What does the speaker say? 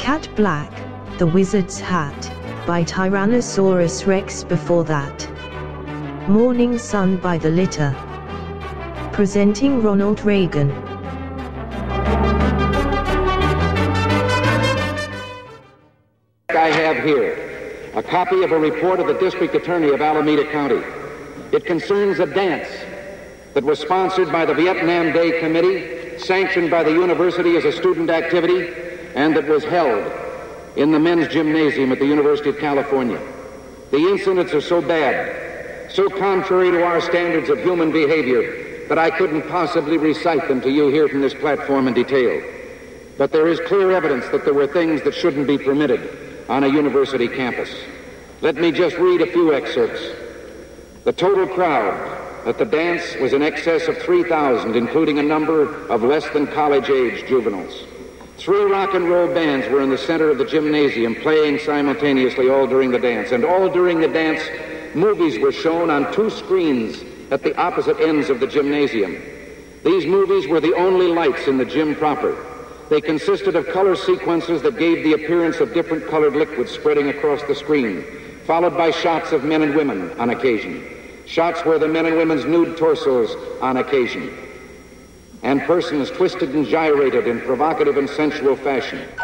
Cat Black, The Wizard's Hat, by Tyrannosaurus Rex. Before that, Morning Sun by The Litter. Presenting Ronald Reagan. I have here a copy of a report of the District Attorney of Alameda County. It concerns a dance that was sponsored by the Vietnam Day Committee, sanctioned by the university as a student activity, and that was held in the men's gymnasium at the University of California. The incidents are so bad, so contrary to our standards of human behavior, that I couldn't possibly recite them to you here from this platform in detail. But there is clear evidence that there were things that shouldn't be permitted on a university campus. Let me just read a few excerpts. The total crowd at the dance was in excess of 3,000, including a number of less than college-age juveniles. 3 rock and roll bands were in the center of the gymnasium, playing simultaneously all during the dance. And all during the dance, movies were shown on 2 screens at the opposite ends of the gymnasium. These movies were the only lights in the gym proper. They consisted of color sequences that gave the appearance of different colored liquids spreading across the screen, followed by shots of men and women on occasion, shots where the men and women's nude torsos on occasion, and persons twisted and gyrated in provocative and sensual fashion.